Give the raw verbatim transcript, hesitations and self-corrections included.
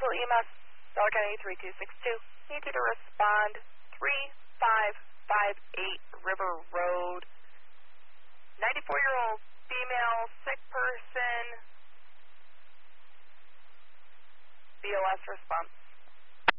Central E M S, Dollar County three two six two. Need you to respond three five five eight River Road. ninety-four-year-old female, sick person. B O S response.